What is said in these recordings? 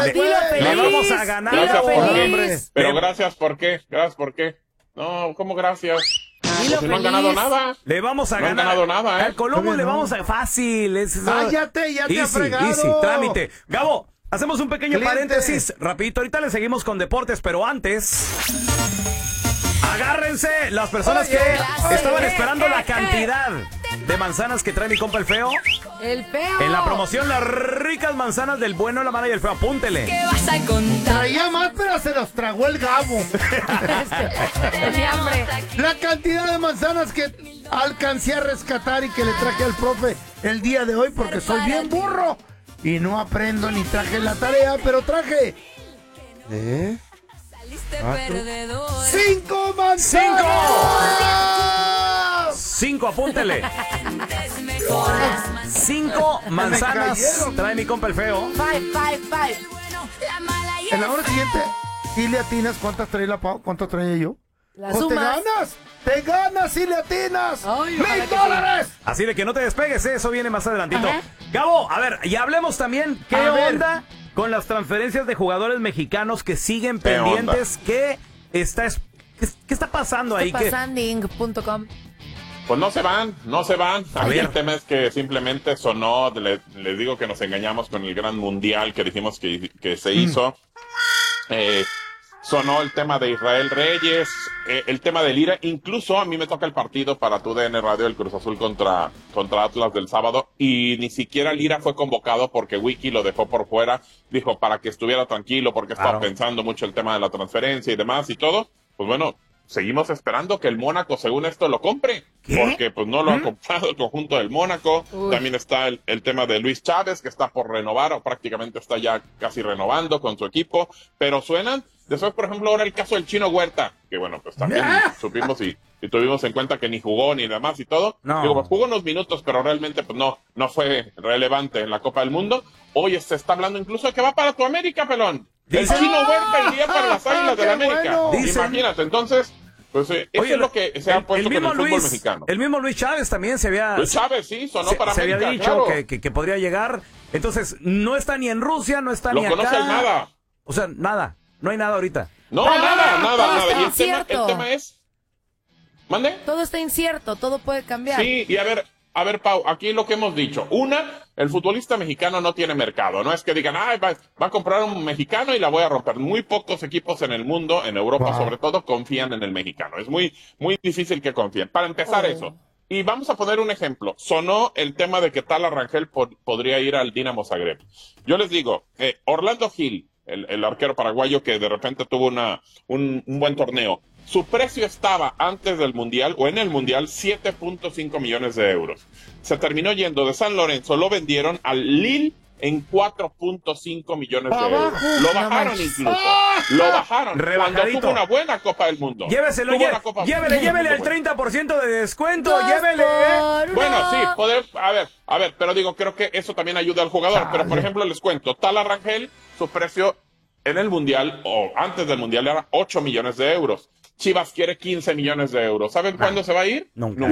Le vamos a ganar. Gracias por hombre. Pero gracias, ¿por qué? Gracias, ¿por qué? No, ¿cómo gracias? Pues si no han ganado nada. Le vamos a ganar. No han ganado nada, Al Colombo le vamos a... Fácil. Cállate, ya te ha fregado. Easy, trámite. Gabo, hacemos un pequeño paréntesis. Rapidito, ahorita le seguimos con deportes, pero antes... Agárrense las personas que estaban esperando la cantidad de manzanas que trae mi compa el feo. El feo. En la promoción, las ricas manzanas del bueno, la mala y el feo. Apúntele. ¿Qué vas a contar? Traía más, pero se los tragó el Gabo. Tenía hambre. La cantidad de manzanas que alcancé a rescatar y que le traje al profe el día de hoy, porque soy bien burro y no aprendo ni traje la tarea, pero traje... 5 manzanas. 5, apúntele. 5 manzanas trae mi compa el feo. 5. En la hora siguiente, si le atinas cuántas trae la Pau, cuántas traía yo. Las Pues sumas. te ganas si le atinas. Ay, ojalá que $1,000. Así de que no te despegues, eso viene más adelantito. Ajá. Gabo, a ver, y hablemos también, ¿qué onda con las transferencias de jugadores mexicanos que siguen pendientes? ¿Qué está pasando ahí? Pasanding.com. Pues no se van. A Aquí ver. el tema es que simplemente sonó, les digo que nos engañamos con el gran mundial que dijimos que se hizo. Sonó el tema de Israel Reyes, el tema de Lira. Incluso a mí me toca el partido para TUDN Radio, el Cruz Azul contra Atlas del sábado, y ni siquiera Lira fue convocado porque Wiki lo dejó por fuera. Dijo para que estuviera tranquilo porque estaba pensando mucho el tema de la transferencia y demás y todo. Pues bueno, seguimos esperando que el Mónaco, según esto, lo compre. ¿Qué? Porque pues no lo ha comprado el conjunto del Mónaco. También está el tema de Luis Chávez, que está por renovar o prácticamente está ya casi renovando con su equipo. Pero suenan. Después, por ejemplo, ahora el caso del Chino Huerta, que bueno, pues también supimos y tuvimos en cuenta que ni jugó ni demás y todo. No. Digo, pues jugó unos minutos, pero realmente pues no fue relevante en la Copa del Mundo. Hoy se está hablando incluso de que va para tu América, pelón. El Chino Huerta iría para las Águilas de la América. Bueno. Imagínate, entonces, pues eso es lo que se ha puesto con el fútbol mexicano. El mismo Luis Chávez también se había... Luis Chávez, sí, sonó para se América, había dicho claro. que podría llegar. Entonces, no está ni en Rusia, no está Lo ni acá. conoce el nada. O sea, nada. No hay nada ahorita. No, Pero nada. todo está Y el incierto. tema es... ¿Mande? Todo está incierto, todo puede cambiar. Sí, y a ver, Pau, aquí lo que hemos dicho. El futbolista mexicano no tiene mercado. No es que digan, va a comprar un mexicano y la voy a romper. Muy pocos equipos en el mundo, en Europa sobre todo, confían en el mexicano. Es muy, muy difícil que confíen. Para empezar eso. Y vamos a poner un ejemplo. Sonó el tema de que Tala Rangel podría ir al Dinamo Zagreb. Yo les digo, Orlando Gil, el arquero paraguayo que de repente tuvo un buen torneo. Su precio estaba antes del Mundial o en el Mundial 7.5 millones de euros. Se terminó yendo de San Lorenzo, lo vendieron al Lille en 4.5 millones de euros. Lo bajaron incluso. Lo bajaron. Rebajadito. Cuando tuvo una buena Copa del Mundo. Lléveselo, Tuvo una Copa llévele del Mundo al buena. 30% de descuento, Dos llévele. por uno. Bueno, sí, a ver, pero digo, creo que eso también ayuda al jugador. Pero, por ejemplo, les cuento, Tala Rangel, su precio en el Mundial, o antes del Mundial, era 8 millones de euros. Chivas quiere 15 millones de euros. ¿Saben cuándo se va a ir? Nunca.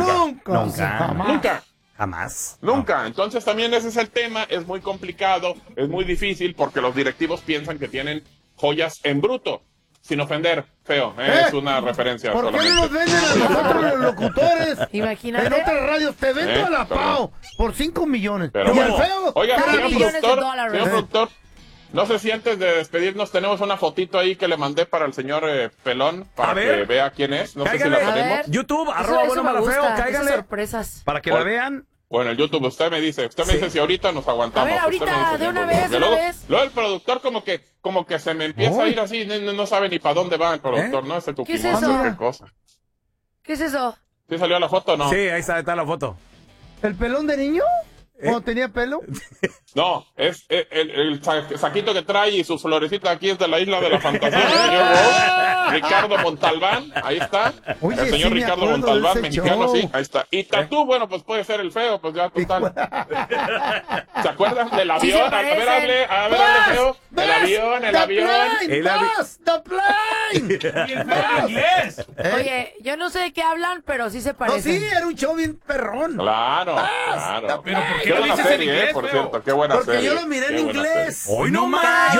Nunca. Entonces también ese es el tema. Es muy complicado, es muy difícil, porque los directivos piensan que tienen joyas en bruto. Sin ofender, feo, es una referencia. ¿Por qué no solamente. nos venden a nosotros los locutores? Imagínate. En otras radios te vendo a la Perdón. Pau por 5 millones. Pero y bueno. al feo. Oiga, 3 señor millones de productor, dólares. no sé si antes de despedirnos tenemos una fotito ahí que le mandé para el señor Pelón, A para ver. que vea quién es. No sé si Cáigale. la A tenemos. ver. YouTube, Eso @bueno me malo feo, gusta, esas cáiganle sorpresas. para que la vean. Bueno, el YouTube, usted me dice si ahorita nos aguantamos. A ver, ahorita, Usted me dice de una tiempo, vez, porque de una luego, vez. luego el productor como que se me empieza a ir así, no sabe ni para dónde va el productor, ¿no? Ese ¿Qué es Cookie Monster, eso? qué cosa. ¿Qué es eso? ¿Sí salió la foto o no? Sí, ahí está la foto. ¿El pelón de niño? ¿Cuando tenía pelo? No, es el saquito que trae y sus florecitas aquí es de la Isla de la Fantasía, el señor Rose, Ricardo Montalbán, ahí está. Oye, el señor sí me Ricardo acuerdo de Montalbán, ese mexicano, show. sí, ahí está. Y Tatú, bueno, pues puede ser el feo, pues ya total. ¿Se acuerdan del Sí se avión? A ver, parecen. hable feo. El avión. The plane. inglés. Oye, yo no sé de qué hablan, pero sí se No, parecen. sí, era un show bien perrón. Claro. Pero ¿por qué lo dices en inglés, por cierto? Qué buena Porque serie. yo lo miré en Qué buena inglés. serie. Hoy no más.